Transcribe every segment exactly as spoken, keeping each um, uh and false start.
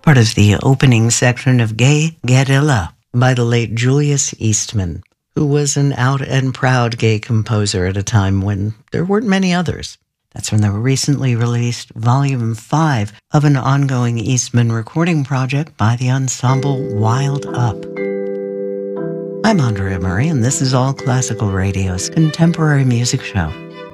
part of the opening section of Gay Guerrilla by the late Julius Eastman, who was an out and proud gay composer at a time when there weren't many others. That's from the recently released Volume five of an ongoing Eastman recording project by the ensemble Wild Up. I'm Andrea Murray, and this is All Classical Radio's contemporary music show.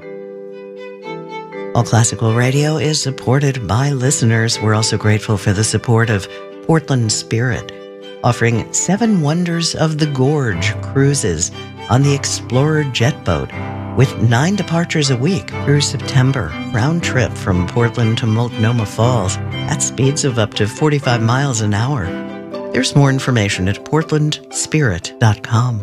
All Classical Radio is supported by listeners. We're also grateful for the support of Portland Spirit, offering Seven Wonders of the Gorge cruises on the Explorer jet boat with nine departures a week through September. Round trip from Portland to Multnomah Falls at speeds of up to forty-five miles an hour. There's more information at portland spirit dot com.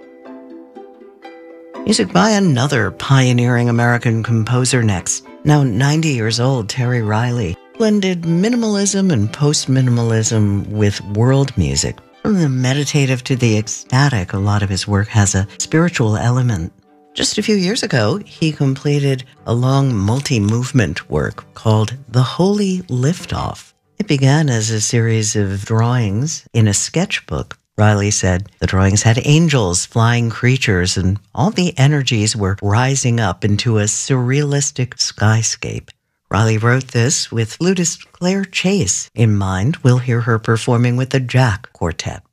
Music by another pioneering American composer next. Now ninety years old, Terry Riley blended minimalism and post-minimalism with world music. From the meditative to the ecstatic, a lot of his work has a spiritual element. Just a few years ago, he completed a long multi-movement work called The Holy Liftoff. It began as a series of drawings in a sketchbook. Riley said the drawings had angels, flying creatures, and all the energies were rising up into a surrealistic skyscape. Riley wrote this with flutist Claire Chase in mind. We'll hear her performing with the Jack Quartet.